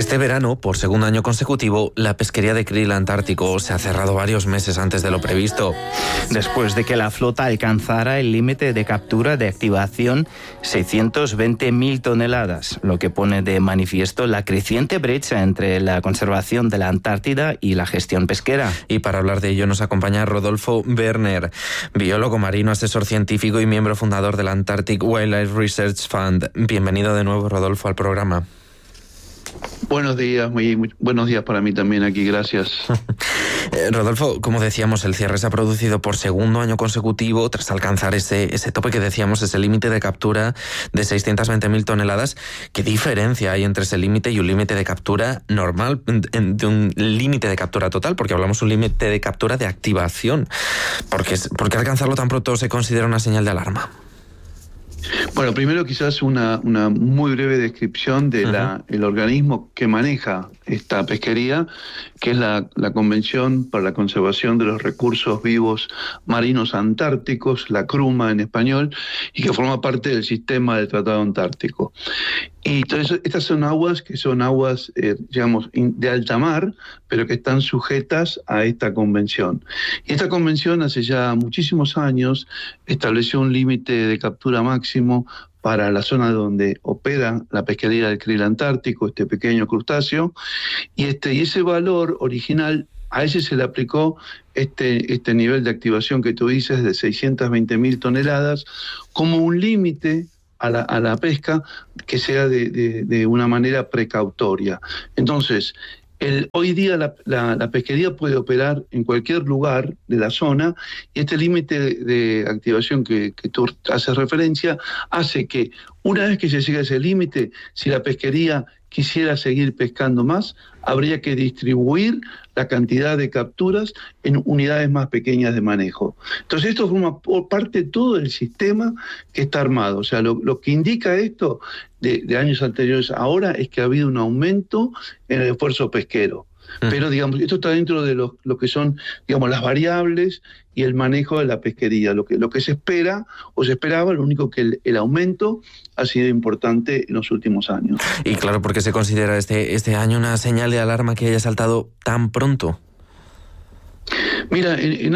Este verano, por segundo año consecutivo, la pesquería de krill antártico se ha cerrado varios meses antes de lo previsto. Después de que la flota alcanzara el límite de captura de activación 620.000 toneladas, lo que pone de manifiesto la creciente brecha entre la conservación de la Antártida y la gestión pesquera. Y para hablar de ello nos acompaña Rodolfo Werner, biólogo marino, asesor científico y miembro fundador del Antarctic Wildlife Research Fund. Bienvenido de nuevo, Rodolfo, al programa. Buenos días, muy buenos días para mí también aquí, gracias. Rodolfo, como decíamos, el cierre se ha producido por segundo año consecutivo tras alcanzar ese tope que decíamos, ese límite de captura de 620.000 toneladas. ¿Qué diferencia hay entre ese límite y un límite de captura normal, de un límite de captura total? Porque hablamos de un límite de captura de activación. ¿Por qué alcanzarlo tan pronto se considera una señal de alarma? Bueno, primero quizás una muy breve descripción de el organismo que maneja esta pesquería, que es la Convención para la Conservación de los Recursos Vivos Marinos Antárticos, la CRUMA en español, y que forma parte del sistema del Tratado Antártico. Y entonces estas son aguas digamos, de alta mar, pero que están sujetas a esta convención. Y esta convención hace ya muchísimos años estableció un límite de captura máximo para la zona donde opera la pesquería del krill antártico, este pequeño crustáceo, y ese valor original, a ese se le aplicó este nivel de activación que tú dices de 620.000 toneladas como un límite a la pesca que sea de una manera precautoria. Entonces, hoy día la pesquería puede operar en cualquier lugar de la zona, y este límite de activación que tú haces referencia hace que una vez que se llega a ese límite, si la pesquería quisiera seguir pescando más, habría que distribuir la cantidad de capturas en unidades más pequeñas de manejo. Entonces esto forma parte de todo el sistema que está armado. O sea, lo que indica esto de años anteriores ahora es que ha habido un aumento en el esfuerzo pesquero. Pero, digamos, esto está dentro de lo que son, digamos, las variables y el manejo de la pesquería. Lo que se espera o se esperaba, lo único que el aumento ha sido importante en los últimos años. Y claro, ¿por qué se considera este año una señal de alarma que haya saltado tan pronto? Mira,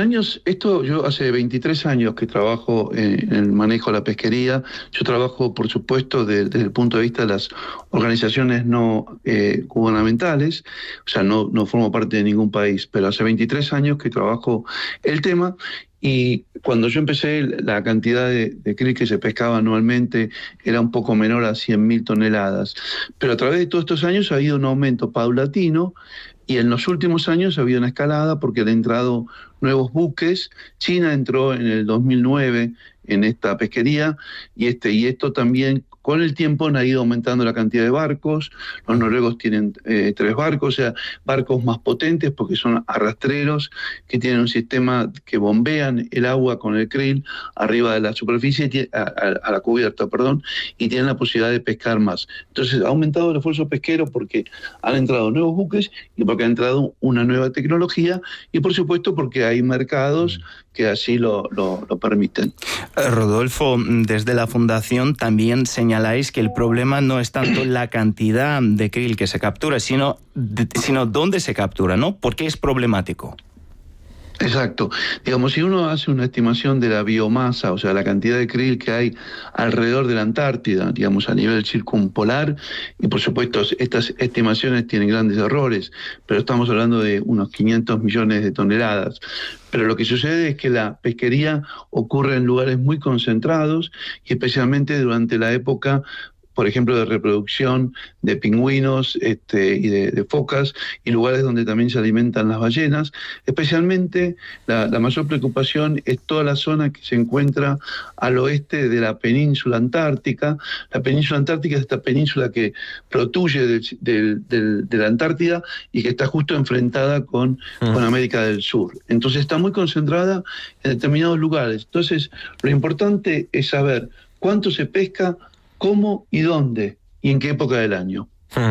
yo hace 23 años que trabajo en el manejo de la pesquería. Yo trabajo, por supuesto, desde el punto de vista de las organizaciones no gubernamentales, o sea, no formo parte de ningún país, pero hace 23 años que trabajo el tema. Y cuando yo empecé, la cantidad de krill que se pescaba anualmente era un poco menor a 100.000 toneladas. Pero a través de todos estos años ha habido un aumento paulatino, y en los últimos años ha habido una escalada porque han entrado nuevos buques. China entró en el 2009 en esta pesquería, y esto también con el tiempo han ido aumentando la cantidad de barcos. Los noruegos tienen 3 barcos, o sea, barcos más potentes porque son arrastreros que tienen un sistema que bombean el agua con el krill arriba de la superficie, a la cubierta, y tienen la posibilidad de pescar más. Entonces ha aumentado el esfuerzo pesquero porque han entrado nuevos buques y porque ha entrado una nueva tecnología, y por supuesto porque hay mercados que así lo permiten. Rodolfo, desde la Fundación también señaláis que el problema no es tanto la cantidad de krill que se captura, sino dónde se captura, ¿no? ¿Por qué es problemático? Exacto. Digamos, si uno hace una estimación de la biomasa, o sea, la cantidad de krill que hay alrededor de la Antártida, digamos, a nivel circumpolar, y por supuesto estas estimaciones tienen grandes errores, pero estamos hablando de unos 500 millones de toneladas. Pero lo que sucede es que la pesquería ocurre en lugares muy concentrados, y especialmente durante la época, por ejemplo, de reproducción de pingüinos y de focas, y lugares donde también se alimentan las ballenas. Especialmente la mayor preocupación es toda la zona que se encuentra al oeste de la península antártica. La península antártica es esta península que protruye de la Antártida y que está justo enfrentada con América del Sur. Entonces está muy concentrada en determinados lugares. Entonces lo importante es saber cuánto se pesca, cómo y dónde, y en qué época del año.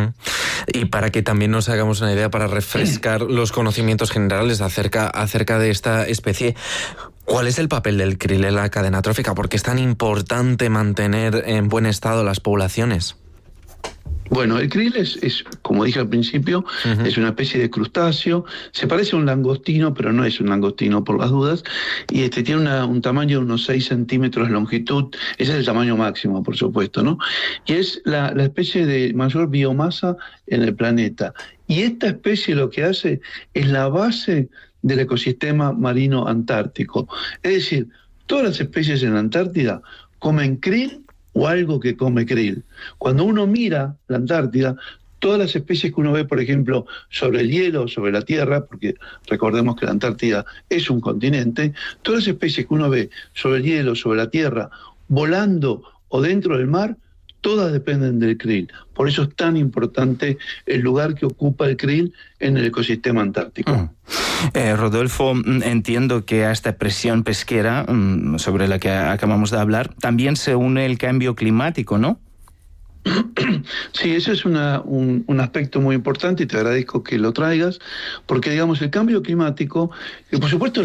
Y para que también nos hagamos una idea, para refrescar los conocimientos generales acerca de esta especie, ¿cuál es el papel del krill en la cadena trófica? ¿Por qué es tan importante mantener en buen estado las poblaciones? Bueno, el krill es, como dije al principio, es una especie de crustáceo, se parece a un langostino, pero no es un langostino por las dudas, y tiene un tamaño de unos 6 centímetros de longitud, ese es el tamaño máximo, por supuesto, ¿no? Y es la especie de mayor biomasa en el planeta. Y esta especie lo que hace es la base del ecosistema marino antártico. Es decir, todas las especies en la Antártida comen krill o algo que come krill. Cuando uno mira la Antártida, todas las especies que uno ve, por ejemplo, sobre el hielo, sobre la Tierra, porque recordemos que la Antártida es un continente, todas las especies que uno ve sobre el hielo, sobre la Tierra, volando o dentro del mar, todas dependen del krill. Por eso es tan importante el lugar que ocupa el krill en el ecosistema antártico. Rodolfo, entiendo que a esta presión pesquera sobre la que acabamos de hablar también se une el cambio climático, ¿no? Sí, ese es un aspecto muy importante y te agradezco que lo traigas, porque digamos el cambio climático, que por supuesto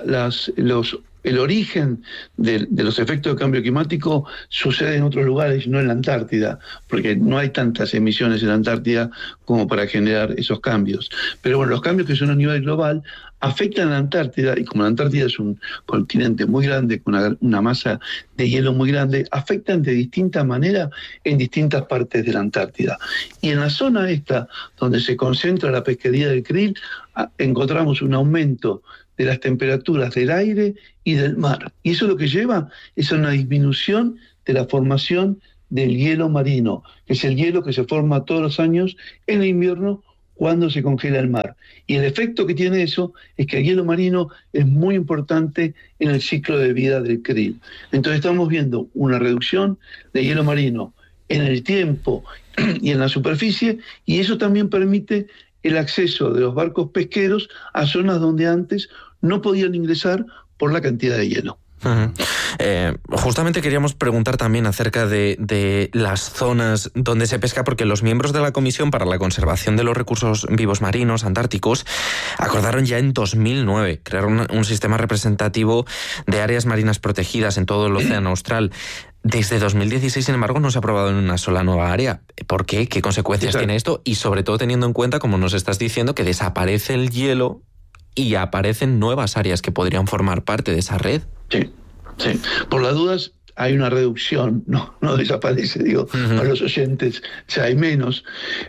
el origen de los efectos del cambio climático sucede en otros lugares, no en la Antártida, porque no hay tantas emisiones en la Antártida como para generar esos cambios. Pero bueno, los cambios que son a nivel global afectan a la Antártida, y como la Antártida es un continente muy grande, con una masa de hielo muy grande, afectan de distinta manera en distintas partes de la Antártida. Y en la zona esta, donde se concentra la pesquería del krill, encontramos un aumento de las temperaturas del aire y del mar. Y eso lo que lleva es a una disminución de la formación del hielo marino, que es el hielo que se forma todos los años en el invierno cuando se congela el mar. Y el efecto que tiene eso es que el hielo marino es muy importante en el ciclo de vida del krill. Entonces estamos viendo una reducción de hielo marino en el tiempo y en la superficie, y eso también permite el acceso de los barcos pesqueros a zonas donde antes no podían ingresar por la cantidad de hielo. Justamente queríamos preguntar también acerca de las zonas donde se pesca, porque los miembros de la Comisión para la Conservación de los Recursos Vivos Marinos Antárticos acordaron ya en 2009 crear un sistema representativo de áreas marinas protegidas en todo el océano austral. Desde 2016, sin embargo, no se ha aprobado en una sola nueva área. ¿Por qué? ¿Qué consecuencias tiene esto? Y sobre todo teniendo en cuenta, como nos estás diciendo, que desaparece el hielo y aparecen nuevas áreas que podrían formar parte de esa red. Sí. Por las dudas, hay una reducción, no desaparece, digo, a los oyentes, ya hay menos.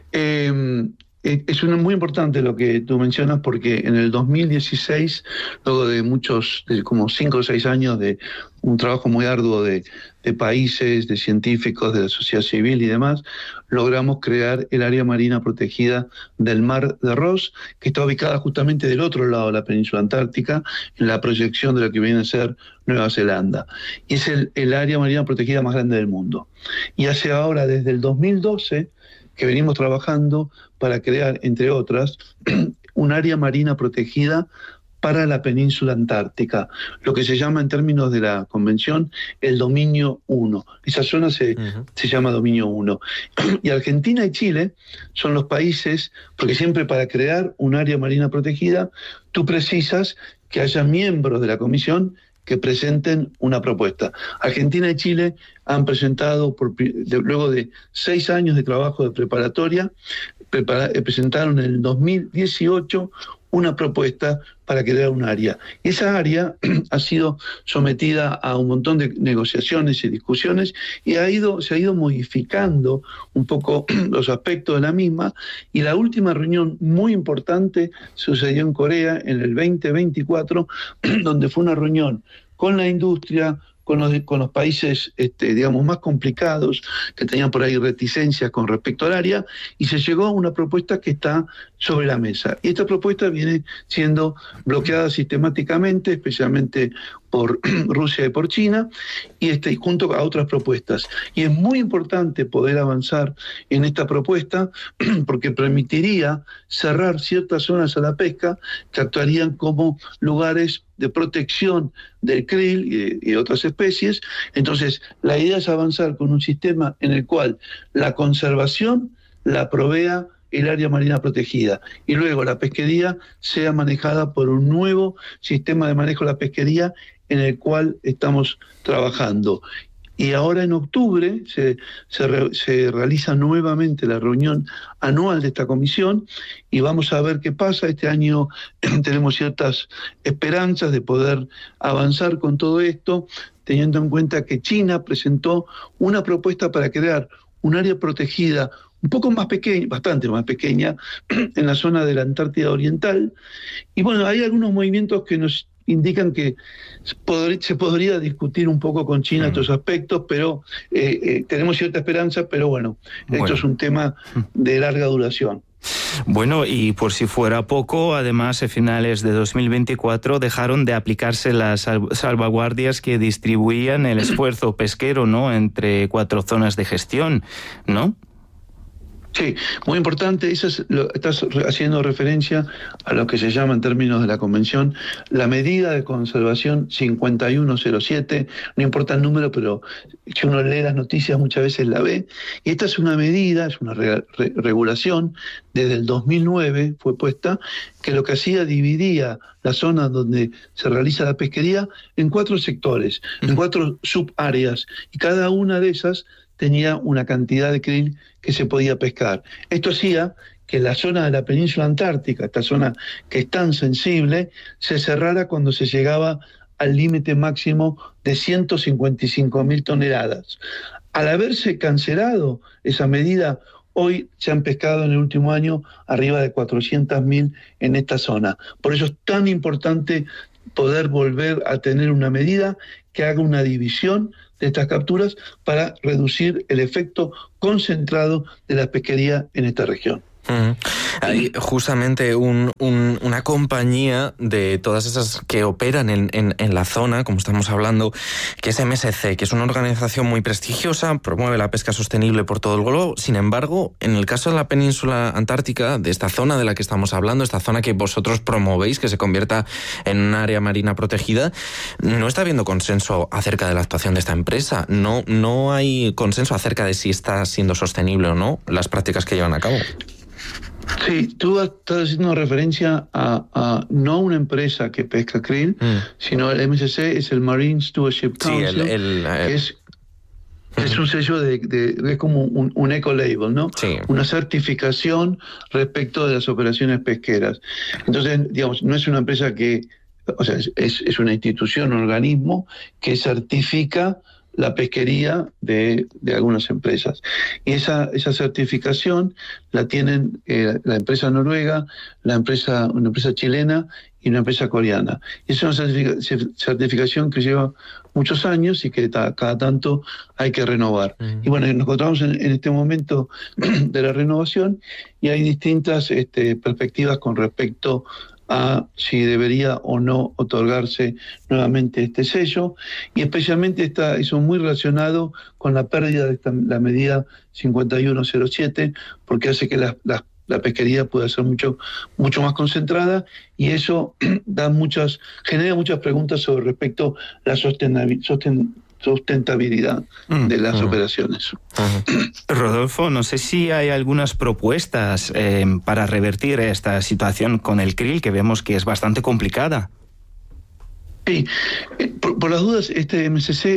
Es muy importante lo que tú mencionas, porque en el 2016, luego de como 5 o 6 años de un trabajo muy arduo de países, de científicos, de la sociedad civil y demás, logramos crear el área marina protegida del Mar de Ross, que está ubicada justamente del otro lado de la península antártica, en la proyección de lo que viene a ser Nueva Zelanda. Y es el área marina protegida más grande del mundo. Y hace ahora, desde el 2012, que venimos trabajando para crear, entre otras, un área marina protegida para la península antártica, lo que se llama en términos de la convención el dominio 1. Esa zona se llama dominio 1. Y Argentina y Chile son los países, porque siempre para crear un área marina protegida, tú precisas que haya miembros de la comisión que presenten una propuesta. Argentina y Chile han presentado, luego de 6 años de trabajo de preparatoria, presentaron en el 2018 una propuesta para crear un área. Y esa área ha sido sometida a un montón de negociaciones y discusiones, y se ha ido modificando un poco los aspectos de la misma, y la última reunión muy importante sucedió en Corea en el 2024, donde fue una reunión con la industria, con los países digamos más complicados, que tenían por ahí reticencias con respecto al área, y se llegó a una propuesta que está sobre la mesa. Y esta propuesta viene siendo bloqueada sistemáticamente, especialmente por Rusia y por China, y junto a otras propuestas. Y es muy importante poder avanzar en esta propuesta, porque permitiría cerrar ciertas zonas a la pesca que actuarían como lugares de protección del krill y otras especies. Entonces, la idea es avanzar con un sistema en el cual la conservación la provea el área marina protegida, y luego la pesquería sea manejada por un nuevo sistema de manejo de la pesquería en el cual estamos trabajando. Y ahora en octubre se realiza nuevamente la reunión anual de esta comisión y vamos a ver qué pasa. Este año tenemos ciertas esperanzas de poder avanzar con todo esto, teniendo en cuenta que China presentó una propuesta para crear un área protegida un poco más pequeña, bastante más pequeña, en la zona de la Antártida Oriental. Y bueno, hay algunos movimientos que nos indican que se podría discutir un poco con China estos aspectos, pero tenemos cierta esperanza, pero bueno, esto es un tema de larga duración. Bueno, y por si fuera poco, además, a finales de 2024 dejaron de aplicarse las salvaguardias que distribuían el esfuerzo pesquero, ¿no?, entre 4 zonas de gestión, ¿no? Sí, muy importante, estás haciendo referencia a lo que se llama en términos de la Convención la medida de conservación 5107, no importa el número, pero si uno lee las noticias muchas veces la ve, y esta es una medida, es una regulación, desde el 2009 fue puesta, que lo que hacía dividía la zona donde se realiza la pesquería en 4 sectores, en 4 subáreas, y cada una de esas tenía una cantidad de krill que se podía pescar. Esto hacía que la zona de la península antártica, esta zona que es tan sensible, se cerrara cuando se llegaba al límite máximo de 155.000 toneladas. Al haberse cancelado esa medida, hoy se han pescado en el último año arriba de 400.000 en esta zona. Por eso es tan importante poder volver a tener una medida que haga una división de estas capturas para reducir el efecto concentrado de la pesquería en esta región. Hay justamente una compañía de todas esas que operan en la zona, como estamos hablando, que es MSC, que es una organización muy prestigiosa, promueve la pesca sostenible por todo el globo. Sin embargo, en el caso de la península antártica, de esta zona de la que estamos hablando, esta zona que vosotros promovéis, que se convierta en un área marina protegida, no está habiendo consenso acerca de la actuación de esta empresa. No hay consenso acerca de si está siendo sostenible o no las prácticas que llevan a cabo. Sí, tú estás haciendo referencia a no una empresa que pesca krill, sino el MSC es el Marine Stewardship Council, que es un sello es como un eco-label, ¿no? Sí. Una certificación respecto de las operaciones pesqueras. Entonces, digamos, no es una empresa es una institución, un organismo que certifica la pesquería de algunas empresas. Y esa certificación la tienen la empresa noruega, una empresa chilena y una empresa coreana. Es una certificación que lleva muchos años y que cada tanto hay que renovar. Y bueno, nos encontramos en este momento de la renovación y hay distintas perspectivas con respecto a si debería o no otorgarse nuevamente este sello, y especialmente eso muy relacionado con la pérdida de la medida 5107, porque hace que la pesquería pueda ser mucho más concentrada, y eso genera muchas preguntas sobre respecto a la sustentabilidad de las operaciones. Rodolfo, no sé si hay algunas propuestas para revertir esta situación con el krill, que vemos que es bastante complicada. Sí, por las dudas, este MSC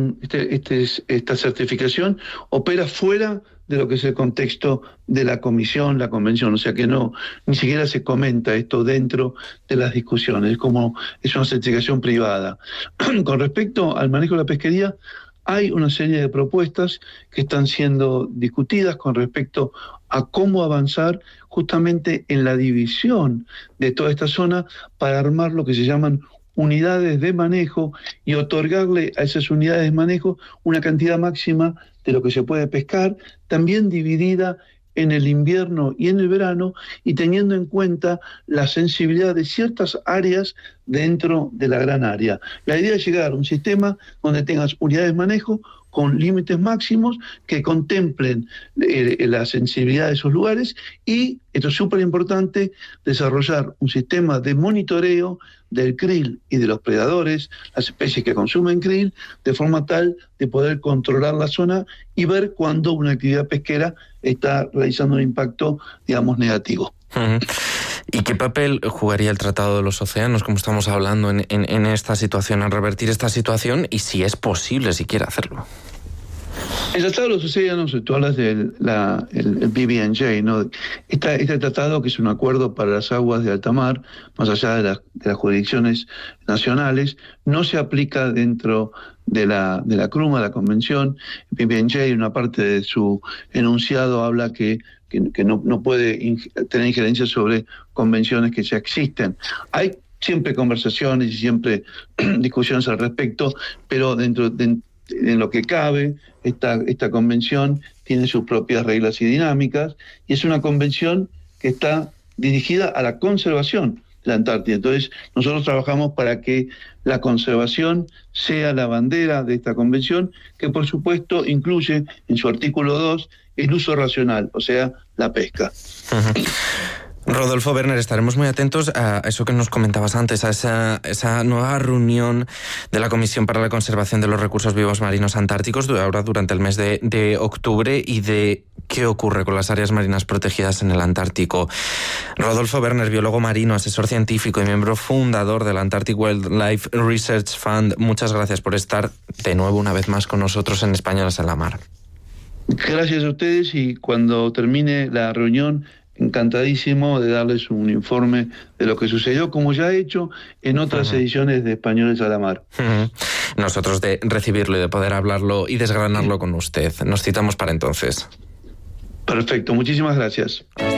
esta certificación opera fuera de lo que es el contexto de la convención, o sea que ni siquiera se comenta esto dentro de las discusiones, es una certificación privada. Con respecto al manejo de la pesquería, hay una serie de propuestas que están siendo discutidas con respecto a cómo avanzar justamente en la división de toda esta zona para armar lo que se llaman unidades de manejo y otorgarle a esas unidades de manejo una cantidad máxima de lo que se puede pescar, también dividida en el invierno y en el verano, y teniendo en cuenta la sensibilidad de ciertas áreas dentro de la gran área. La idea es llegar a un sistema donde tengas unidades de manejo con límites máximos que contemplen la sensibilidad de esos lugares, y, esto es súper importante, desarrollar un sistema de monitoreo del krill y de los predadores, las especies que consumen krill, de forma tal de poder controlar la zona y ver cuando una actividad pesquera está realizando un impacto, digamos, negativo. ¿Y qué papel jugaría el Tratado de los Océanos, como estamos hablando, en esta situación, en revertir esta situación, y si es posible siquiera hacerlo? El Tratado de los Océanos, tú hablas del el BBNJ, ¿no? Este tratado, que es un acuerdo para las aguas de alta mar, más allá de las jurisdicciones nacionales, no se aplica dentro de la CRUMA, la Convención. El BBNJ, en una parte de su enunciado, habla que no puede tener injerencia sobre convenciones que ya existen. Hay siempre conversaciones y siempre discusiones al respecto, pero en lo que cabe, esta convención tiene sus propias reglas y dinámicas, y es una convención que está dirigida a la conservación de la Antártida. Entonces, nosotros trabajamos para que la conservación sea la bandera de esta convención, que por supuesto incluye en su artículo 2 el uso racional, o sea, la pesca. Uh-huh. Rodolfo Werner, estaremos muy atentos a eso que nos comentabas antes, a esa nueva reunión de la Comisión para la Conservación de los Recursos Vivos Marinos Antárticos, ahora durante el mes de octubre, y de qué ocurre con las áreas marinas protegidas en el Antártico. Rodolfo Werner, biólogo marino, asesor científico y miembro fundador del Antarctic Wildlife Research Fund, muchas gracias por estar de nuevo una vez más con nosotros en Españolas en la Mar. Gracias a ustedes, y cuando termine la reunión, encantadísimo de darles un informe de lo que sucedió, como ya he hecho en otras ediciones de Españoles a la Mar. Nosotros de recibirlo y de poder hablarlo y desgranarlo con usted. Nos citamos para entonces. Perfecto, muchísimas gracias.